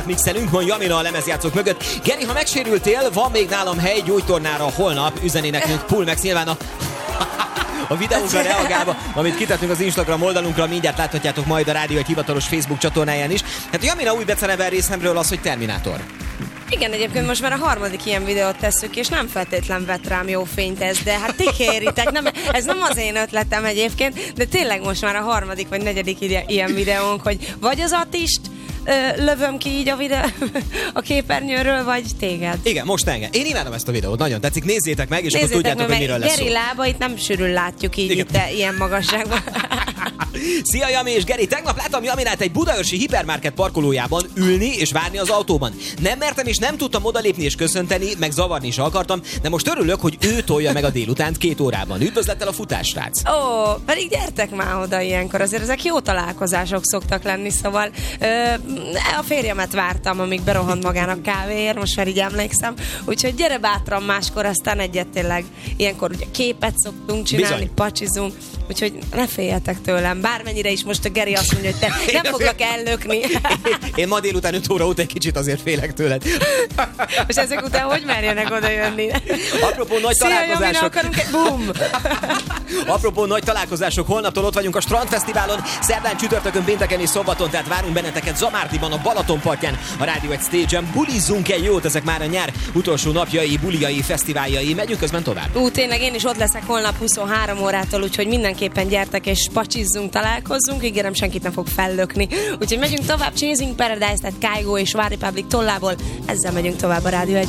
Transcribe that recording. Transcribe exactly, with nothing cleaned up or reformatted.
mixelünk, van Jamina a lemezjátszók mögött. Geri, ha megsérültél, van még nálam hely gyógytornára holnap, üzeni nekünk Pulmex nyilván a... A videónkra reagálva, amit kitettünk az Instagram oldalunkra, mindjárt láthatjátok majd a rádió egy hivatalos Facebook csatornáján is. Hát Jamina új becenevel részemről az, hogy Terminátor. Igen, egyébként most már a harmadik ilyen videót tesszük, és nem feltétlen vett rám jó fényt ez, de hát ti kéritek, nem, ez nem az én ötletem egyébként, de tényleg most már a harmadik vagy negyedik ilyen videónk, hogy vagy az Attist ö, lövöm ki így a videó a képernyőről, vagy téged. Igen, most engem. Én imádom ezt a videót, nagyon tetszik, nézzétek meg, és nézzétek akkor tudjátok, meg, hogy miről lesz szó. Geri lábait nem sűrűn látjuk így itt ilyen magasságban. Szia Jami és Geri, tegnap láttam Jaminát egy budaörsi hipermarket parkolójában ülni és várni az autóban. Nem mertem és nem tudtam odalépni és köszönteni, meg zavarni is akartam, de most örülök, hogy ő tolja meg a délutánt két órában. Üdvözlettel a futássrác. Ó, pedig gyertek már oda ilyenkor, azért ezek jó találkozások szoktak lenni, szóval ö, a férjemet vártam, amíg berohant magának kávéért, most már így emlékszem, úgyhogy gyere bátran máskor, aztán egyet tényleg ilyenkor ugye képet szoktunk csinálni, bizony. Pacsizunk, úgyhogy ne féljetek tőlem, bármennyire is most a Geri azt mondja, hogy te nem foglak ellökni. Én, én ma délután öt óra óta egy kicsit azért félek tőled. És ezek után hogy merjenek oda jönni? Apropó nagy Szia, találkozások. Jamina, akarunk egy bum! Apropó nagy találkozások, holnaptól ott vagyunk a Strandfesztiválon, szerdán, csütörtökön, pénteken és szombaton, tehát várunk benneteket Zamárdiban, a Balatonpartján, a Rádió egy Stage-en. Bulizzunk el jót, ezek már a nyár utolsó napjai, buliai, fesztiváljai, megyünk közben tovább. Ú, tényleg én is ott leszek holnap huszonhárom órától, úgyhogy mindenképpen gyertek és pacsizzunk, találkozzunk, ígérem, senkit nem fog fellökni. Úgyhogy megyünk tovább, Chasing Paradise, tehát Kygo és One Republic tollából, ezzel megyünk tovább a Rádió egy